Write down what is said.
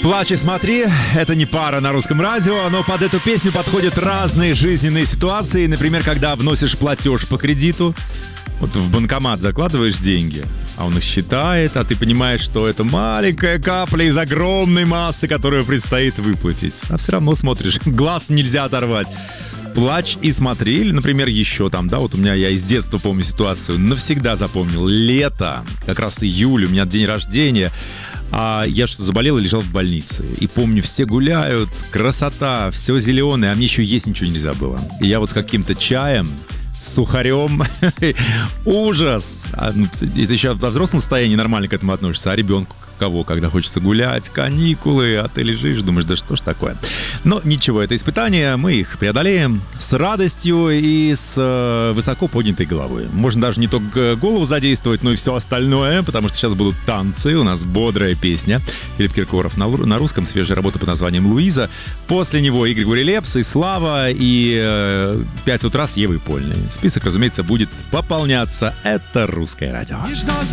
«Плачь и смотри» — это не пара на русском радио, но под эту песню подходят разные жизненные ситуации. Например, когда вносишь платеж по кредиту, вот в банкомат закладываешь деньги, а он их считает, а ты понимаешь, что это маленькая капля из огромной массы, которую предстоит выплатить. А все равно смотришь, глаз нельзя оторвать. «Плачь и смотри», или, например, еще там, да, вот у меня, я из детства помню ситуацию, навсегда запомнил. Лето, как раз июль, у меня день рождения, а я что-то заболел и лежал в больнице. И помню, все гуляют, красота, все зеленое, а мне еще есть ничего нельзя было. И я вот с каким-то чаем, с сухарем, ужас. Это еще во взрослом состоянии нормально к этому относишься, а ребенку кого, когда хочется гулять, каникулы, а ты лежишь, думаешь, да что ж такое. Но ничего, это испытание, мы их преодолеем с радостью и с высоко поднятой головой. Можно даже не только голову задействовать, но и все остальное, потому что сейчас будут танцы, у нас бодрая песня. Филипп Киркоров на русском, свежая работа под названием «Луиза». После него и Григорий Лепс, и Слава, и 5 утра с Евой Польной. Список, разумеется, будет пополняться. Это «Русское радио».